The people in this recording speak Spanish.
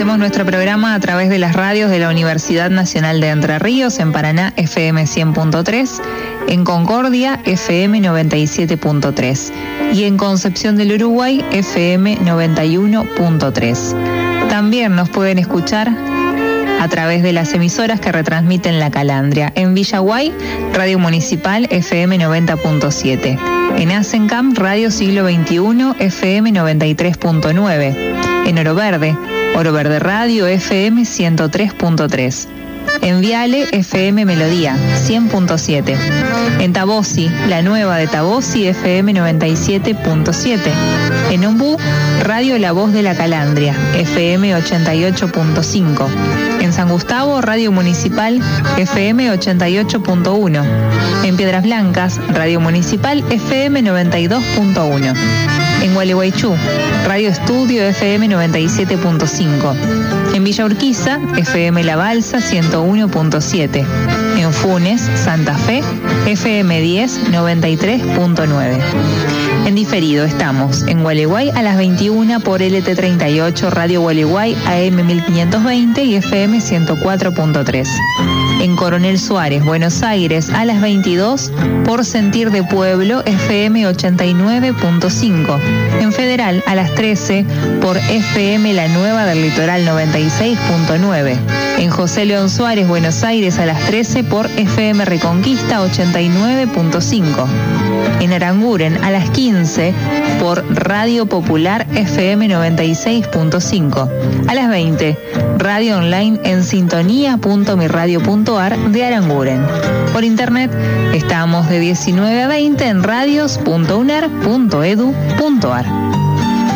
Hacemos nuestro programa a través de las radios de la Universidad Nacional de Entre Ríos, en Paraná FM 100.3, en Concordia FM 97.3 y en Concepción del Uruguay FM 91.3. También nos pueden escuchar a través de las emisoras que retransmiten La Calandria. En Villaguay, Radio Municipal FM 90.7. En Asencamp, Radio Siglo XXI FM 93.9. En Oro Verde Radio FM 103.3. En Viale, FM Melodía 100.7. En Tabosi, la nueva de Tabosi, FM 97.7. En Ombú, Radio La Voz de la Calandria, FM 88.5. En San Gustavo, Radio Municipal, FM 88.1. En Piedras Blancas, Radio Municipal, FM 92.1. En Gualeguaychú, Radio Estudio FM 97.5. En Villa Urquiza, FM La Balsa 101.7. En Funes, Santa Fe, FM 10 93.9. En diferido estamos en Gualeguay a las 21 por LT38 Radio Gualeguay AM 1520 y FM 104.3. En Coronel Suárez, Buenos Aires, a las 22 por Sentir de Pueblo, FM 89.5. En Federal, a las 13 por FM La Nueva del Litoral 96.9. En José León Suárez, Buenos Aires, a las 13 por FM Reconquista 89.5. En Aranguren, a las 15 por Radio Popular FM 96.5. A las 20, radio online en sintonía.mirradio.ar de Aranguren. Por internet estamos de 19 a 20 en radios.uner.edu.ar.